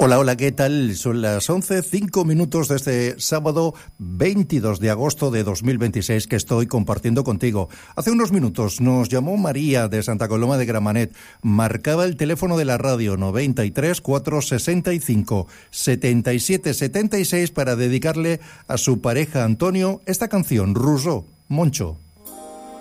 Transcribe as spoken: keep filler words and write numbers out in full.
Hola, hola, ¿qué tal? Son las once, cinco minutos de este sábado veintidós de agosto de dos mil veintiséis que estoy compartiendo contigo. Hace unos minutos nos llamó María de Santa Coloma de Gramenet. Marcaba el teléfono de la radio noventa y tres, cuatrocientos sesenta y cinco, setenta y siete setenta y seis para dedicarle a su pareja Antonio esta canción, Rousseau, Moncho.